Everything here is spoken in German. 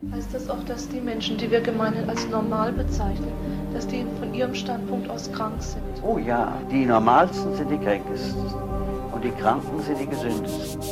Heißt das auch, dass die Menschen, die wir gemeinhin als normal bezeichnen, dass die von ihrem Standpunkt aus krank sind? Oh ja, die Normalsten sind die Kränkesten und die Kranken sind die Gesündesten.